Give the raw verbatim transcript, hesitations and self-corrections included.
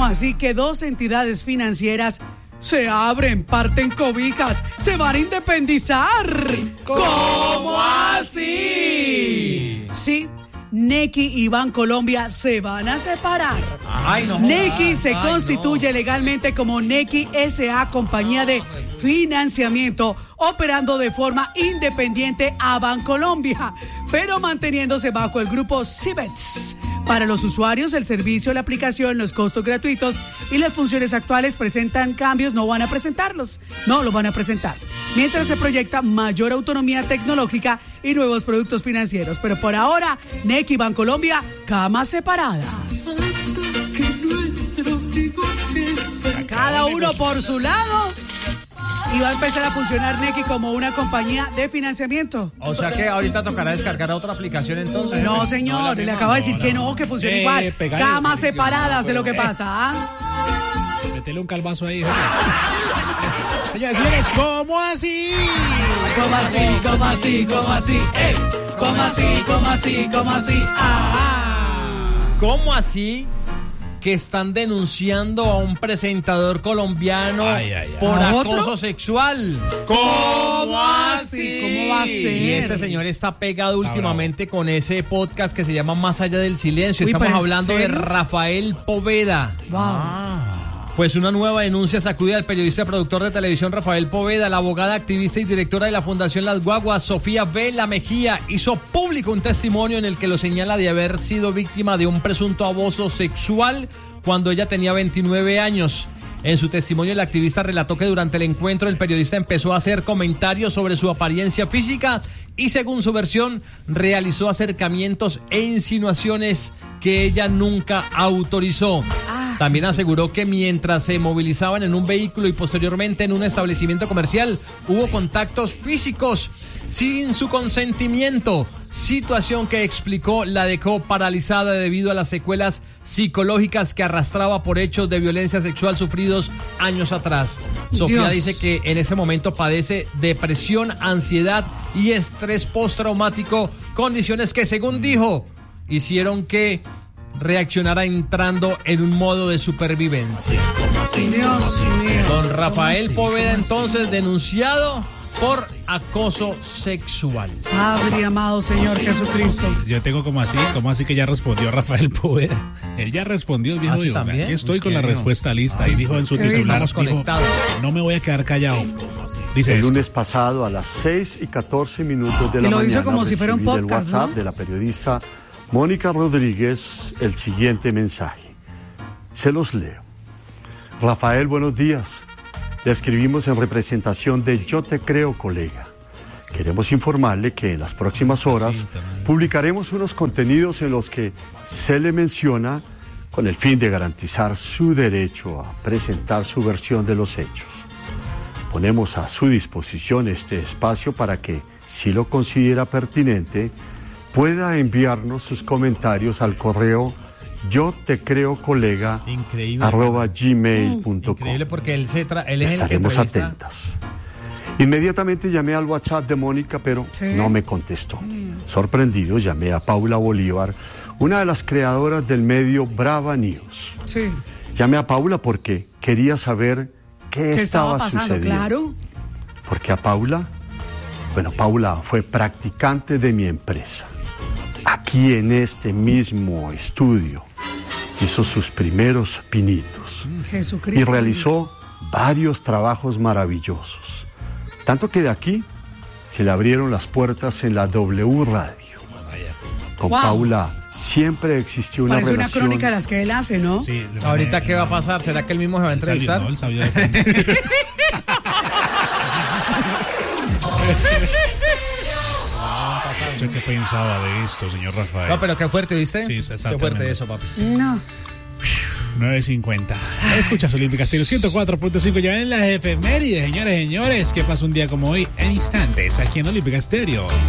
¿Cómo así que dos entidades financieras se abren, parten cobijas, se van a independizar? Sí. ¿Cómo así? Sí. Nequi y Bancolombia se van a separar. Ay, no, Nequi se ay, constituye no. legalmente como Nequi S A, compañía de financiamiento, operando de forma independiente a Bancolombia, pero manteniéndose bajo el grupo Cibets. Para los usuarios, el servicio, la aplicación, los costos gratuitos y las funciones actuales presentan cambios, no van a presentarlos, no los van a presentar. Mientras se proyecta mayor autonomía tecnológica y nuevos productos financieros. Pero por ahora, Nequi y Bancolombia, camas separadas. Cada uno por su lado. Y va a empezar a funcionar Nequi como una compañía de financiamiento. O sea que ahorita tocará descargar otra aplicación entonces. No, señor, no, le acabo de decir no, que no, que funciona eh, igual. Pegar, camas pegar, separadas es lo que pasa, ¿ah? Métele un calvazo ahí. Señores, señores, ¿cómo así? ¿Cómo así? ¿Cómo así? ¿Cómo así? ¡Eh! ¿Cómo así? ¿Cómo así? ¿Cómo así? ¡Ah! ¿Cómo así? Que están denunciando a un presentador colombiano ay, ay, ay. por acoso otro? sexual. ¿Cómo así? ¿Cómo va a ser? Y ese señor está pegado últimamente ah, con ese podcast que se llama Más Allá del Silencio. Uy, Estamos hablando de Rafael Poveda. Wow. Ah. Pues una nueva denuncia sacudida al periodista y productor de televisión Rafael Poveda. La abogada, activista y directora de la Fundación Las Guaguas, Sofía Vela Mejía, hizo público un testimonio en el que lo señala de haber sido víctima de un presunto abuso sexual cuando ella tenía veintinueve años. En su testimonio, el activista relató que durante el encuentro el periodista empezó a hacer comentarios sobre su apariencia física y, según su versión, realizó acercamientos e insinuaciones que ella nunca autorizó. También aseguró que mientras se movilizaban en un vehículo y posteriormente en un establecimiento comercial, hubo contactos físicos sin su consentimiento, situación que explicó la dejó paralizada debido a las secuelas psicológicas que arrastraba por hechos de violencia sexual sufridos años atrás. Sofía dice que en ese momento padece depresión, ansiedad y estrés postraumático, condiciones que, según dijo, hicieron que reaccionará entrando en un modo de supervivencia. Dios mío. Don Rafael Poveda, entonces denunciado por acoso sexual. Padre amado Señor Jesucristo. Yo tengo como así, como así que ya respondió Rafael Poveda. Él ya respondió, viejo. ¿Ah, sí, también? Aquí estoy con la respuesta lista. Y dijo en su titular, dijo, no me voy a quedar callado. Dice el esto. lunes pasado a las seis y catorce minutos de la y lo mañana hizo como si fuera un podcast, del WhatsApp, ¿no?, de la periodista Mónica Rodríguez el siguiente mensaje. Se los leo. Rafael, buenos días. Le escribimos en representación de Yo Te Creo, colega. Queremos informarle que en las próximas horas publicaremos unos contenidos en los que se le menciona con el fin de garantizar su derecho a presentar su versión de los hechos. Ponemos a su disposición este espacio para que, si lo considera pertinente, pueda enviarnos sus comentarios al correo yo te creo colega arroba gmail punto com. Increíble porque él se tra- él es Estaremos el que atentas. Inmediatamente llamé al WhatsApp de Mónica, pero ¿sí?, no me contestó. Sorprendido, llamé a Paula Bolívar, una de las creadoras del medio Brava News. Sí. Llamé a Paula porque quería saber qué, ¿Qué estaba, estaba pasando? sucediendo. Claro. Porque a Paula, bueno, Paula fue practicante de mi empresa. Aquí en este mismo estudio hizo sus primeros pinitos. Jesucristo. Y realizó varios trabajos maravillosos. Tanto que de aquí se le abrieron las puertas en la W Radio. Con wow. Paula siempre existió una Parece relación. Una crónica de las que él hace, ¿no? Sí. Ahorita, ¿qué va a pasar? ¿Será que él mismo se va a entrevistar? Él sabía, no, él sabía de ¿Qué pensaba de esto, señor Rafael? No, pero qué fuerte, ¿viste? Sí, está qué fuerte eso, papi. No. nueve cincuenta. Escuchas Olímpica Estéreo ciento cuatro punto cinco. Ya en las efemérides, señores, señores. ¿Qué pasa un día como hoy? En instantes, aquí en Olímpica Estéreo.